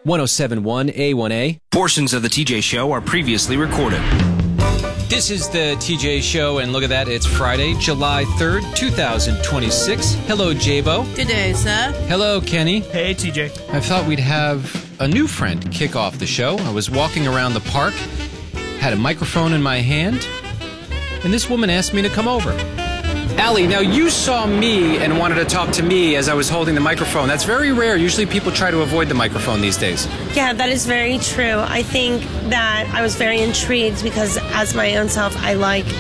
1071 A1A. Portions of the TJ Show are previously recorded. This is the TJ Show, and look at that, it's Friday, July 3rd, 2026. Hello, Jabo. Good day, sir. Hello, Kenny. Hey, TJ. I thought we'd have a new friend kick off the show. I was walking around the park, had a microphone in my hand, and this woman asked me to come over. Allie, now you saw me and wanted to talk to me as I was holding the microphone. That's very rare. Usually people try to avoid the microphone these days. Yeah, that is very true. I think that I was very intrigued because as my own self, I like